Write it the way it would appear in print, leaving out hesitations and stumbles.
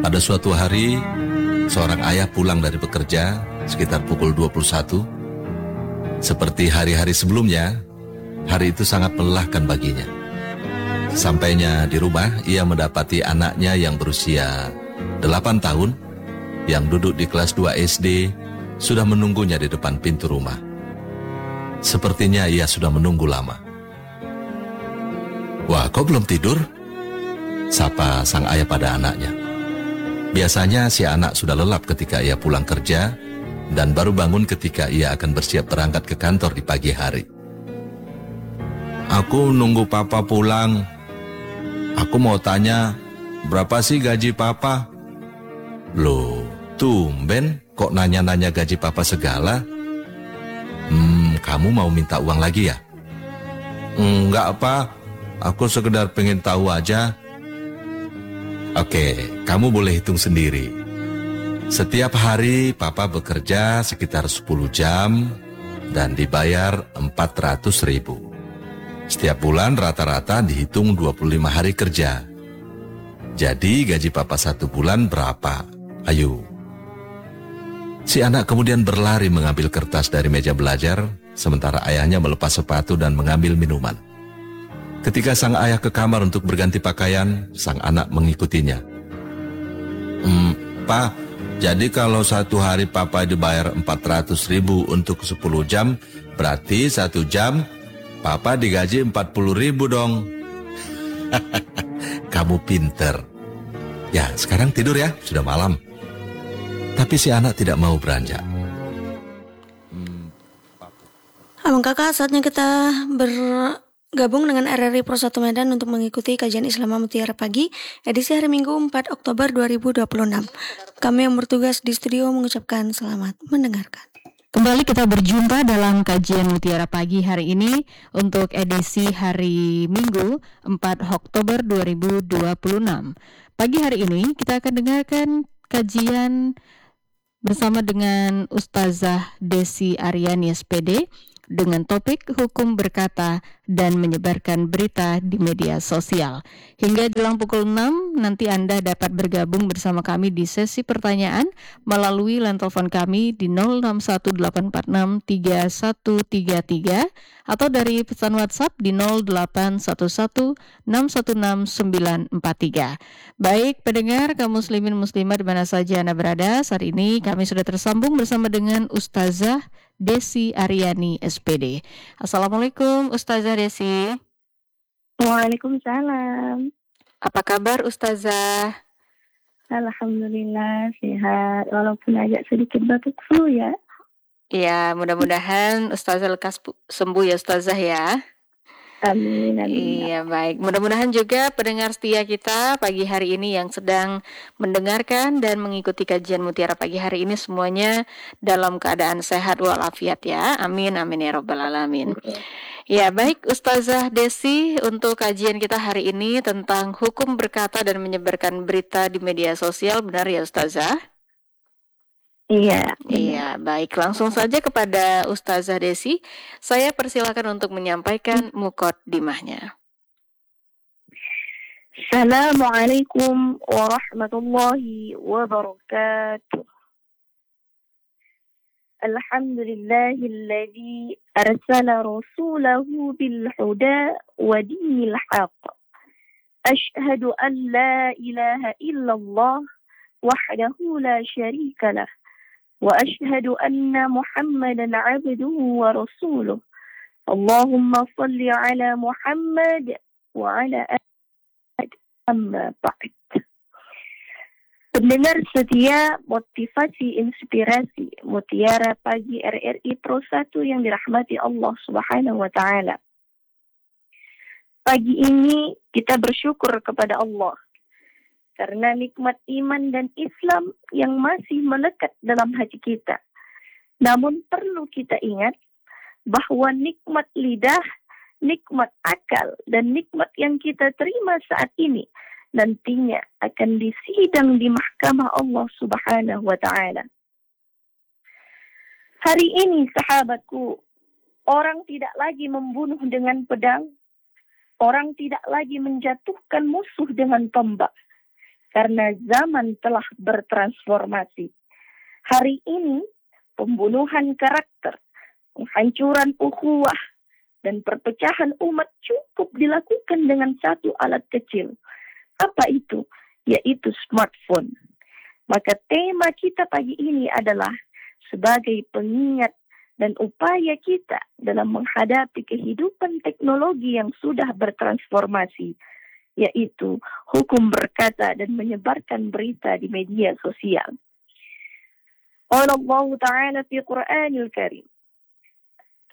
Pada suatu hari, seorang ayah pulang dari bekerja sekitar pukul 21. Seperti hari-hari sebelumnya, hari itu sangat melelahkan baginya. Sampainya di rumah, ia mendapati anaknya yang berusia 8 tahun yang duduk di kelas 2 SD sudah menunggunya di depan pintu rumah. Sepertinya ia sudah menunggu lama. "Wah, kau belum tidur?" sapa sang ayah pada anaknya. Biasanya si anak sudah lelap ketika ia pulang kerja dan baru bangun ketika ia akan bersiap berangkat ke kantor di pagi hari. "Aku nunggu papa pulang. Aku mau tanya, berapa sih gaji papa?" "Loh, tumben kok nanya-nanya gaji papa segala? Kamu mau minta uang lagi ya?" "Enggak, Pak. Aku sekedar pengen tahu aja." "Oke, kamu boleh hitung sendiri. Setiap hari papa bekerja sekitar 10 jam dan dibayar 400.000. Setiap bulan rata-rata dihitung 25 hari kerja. Jadi gaji papa 1 bulan berapa? Ayo." Si anak kemudian berlari mengambil kertas dari meja belajar, sementara ayahnya melepas sepatu dan mengambil minuman. Ketika sang ayah ke kamar untuk berganti pakaian, sang anak mengikutinya. "Pak, jadi kalau satu hari papa dibayar 400.000 untuk 10 jam, berarti 1 jam papa digaji 40.000 dong." "Kamu pinter. Ya, sekarang tidur ya, sudah malam." Tapi si anak tidak mau beranjak. Abang kakak, saatnya kita bergabung dengan RRI Pro 1 Medan untuk mengikuti kajian Islam Mutiara Pagi, edisi hari Minggu 4 Oktober 2026. Kami yang bertugas di studio mengucapkan selamat mendengarkan. Kembali kita berjumpa dalam kajian Mutiara Pagi hari ini untuk edisi hari Minggu 4 Oktober 2026. Pagi hari ini kita akan dengarkan kajian bersama dengan Ustazah Desi Aryani SPD dengan topik hukum berkata dan menyebarkan berita di media sosial. Hingga jelang pukul 6 nanti Anda dapat bergabung bersama kami di sesi pertanyaan melalui line telepon kami di 0618463133 atau dari pesan WhatsApp di 0811616943. Baik pendengar kaum muslimin muslimat di mana saja Anda berada, saat ini kami sudah tersambung bersama dengan Ustazah Desi Aryani SPD. Assalamualaikum Ustazah Desi. Waalaikumsalam. Apa kabar Ustazah? Alhamdulillah sehat, walaupun agak sedikit batuk flu ya. Ya, mudah-mudahan Ustazah lekas sembuh ya Ustazah ya. Amin, amin. Iya, baik. Mudah-mudahan juga pendengar setia kita pagi hari ini yang sedang mendengarkan dan mengikuti kajian Mutiara Pagi hari ini semuanya dalam keadaan sehat walafiat ya. Amin, amin ya rabbal alamin. Ya, baik Ustazah Desi, untuk kajian kita hari ini tentang hukum berkata dan menyebarkan berita di media sosial, benar ya Ustazah? Iya. Iya, baik. Langsung saja kepada Ustazah Desi. Saya persilakan untuk menyampaikan muqaddimahnya. Assalamualaikum warahmatullahi wabarakatuh. Alhamdulillahilladzi arsala rasulahu bil huda wa dinil haq. Ashhadu an la ilaha illallah wahdahu la syarika lah. وأشهد أن محمدا عبده ورسوله اللهم صل على محمد وعلى آله أما بعد. Pendengar setia motivasi inspirasi Mutiara Pagi RRI Pro 1 yang dirahmati Allah Subhanahu wa taala. Pagi ini kita bersyukur kepada Allah karena nikmat iman dan Islam yang masih melekat dalam hati kita. Namun perlu kita ingat bahwa nikmat lidah, nikmat akal, dan nikmat yang kita terima saat ini nantinya akan disidang di mahkamah Allah Subhanahu wa ta'ala. Hari ini sahabatku, orang tidak lagi membunuh dengan pedang, orang tidak lagi menjatuhkan musuh dengan tombak. karena zaman telah bertransformasi. Hari ini, pembunuhan karakter, penghancuran ukhuwah, dan perpecahan umat cukup dilakukan dengan satu alat kecil. Apa itu? Yaitu smartphone. Maka tema kita pagi ini adalah sebagai pengingat dan upaya kita dalam menghadapi kehidupan teknologi yang sudah bertransformasi, yaitu hukum berkata dan menyebarkan berita di media sosial. Qala Allah Ta'ala fi Qur'anil Karim,